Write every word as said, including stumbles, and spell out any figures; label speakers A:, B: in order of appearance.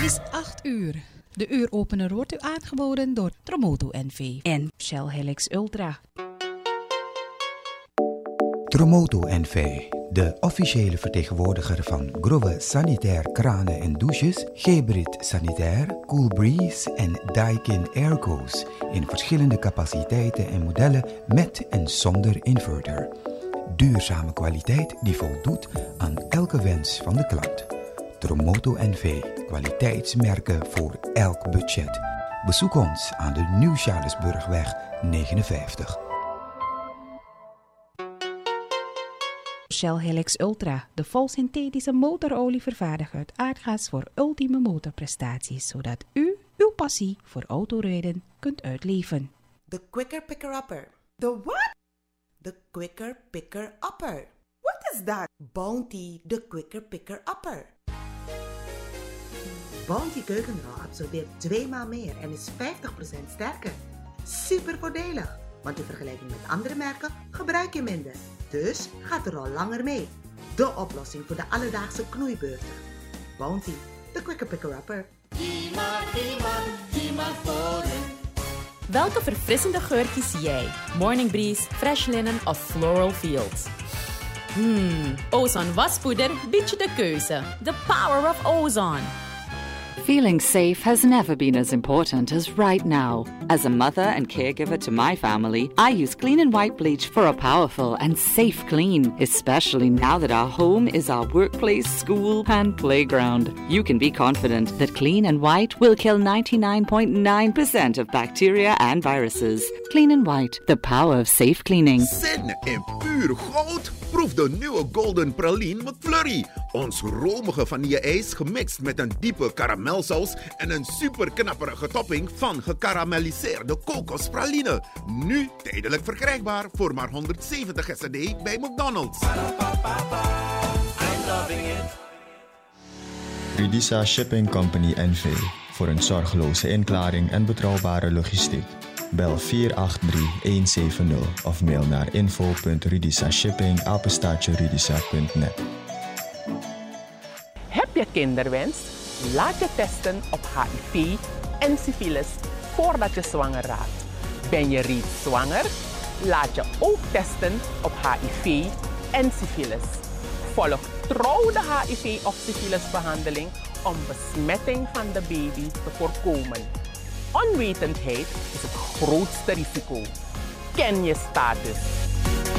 A: is acht uur. De uuropener wordt u aangeboden door Tromoto N V en Shell Helix Ultra.
B: Tromoto N V, de officiële vertegenwoordiger van Grove Sanitair Kranen en Douches, Gebrit Sanitair, Cool Breeze en Daikin Airco's in verschillende capaciteiten en modellen met en zonder inverter. Duurzame kwaliteit die voldoet aan elke wens van de klant. Tromoto N V, kwaliteitsmerken voor elk budget. Bezoek ons aan de Nieuw-Charlesburgweg negenenvijftig.
A: Shell Helix Ultra, de volsynthetische motorolie vervaardigd uit aardgas voor ultieme motorprestaties, zodat u uw passie voor autorijden kunt uitleven.
C: The Quicker Picker Upper. The what? The Quicker Picker Upper. What is that? Bounty, the Quicker Picker Upper. Bounty keukenrol absorbeert twee maal meer en is vijftig procent sterker. Super voordelig, want in vergelijking met andere merken gebruik je minder. Dus gaat de rol langer mee. De oplossing voor de alledaagse knoeibeurten. Bounty, de Quicker Picker Upper.
D: Welke verfrissende geur kies jij? Morning Breeze, Fresh Linen of Floral Fields? Hmm, Ozone waspoeder biedt je de keuze. The power of ozone.
E: Feeling safe has never been as important as right now. As a mother and caregiver to my family, I use Clean and White bleach for a powerful and safe clean, especially now that our home is our workplace, school, and playground. You can be confident that Clean and White will kill ninety-nine point nine percent of bacteria and viruses. Clean and White, the power of safe cleaning.
F: Zin in puur goud? Proef de nieuwe Golden Praline met Flurry. Ons romige vanille-ijs gemixt met een diepe karamelsaus en een super knapperige topping van gekarameliseerde kokospraline. Nu tijdelijk verkrijgbaar voor maar honderdzeventig S D bij McDonald's.
G: Ridisa Shipping Company N V voor een zorgeloze inklaring en betrouwbare logistiek. Bel vier acht drie een zeven nul of mail naar info punt ridisashipping apenstaartje ridisa punt net.
H: Heb je kinderwens? Laat je testen op H I V en syfilis voordat je zwanger raakt. Ben je reeds zwanger? Laat je ook testen op H I V en syfilis. Volg trouw de H I V of syfilisbehandeling om besmetting van de baby te voorkomen. Onwetendheid is het grootste risico. Ken je status.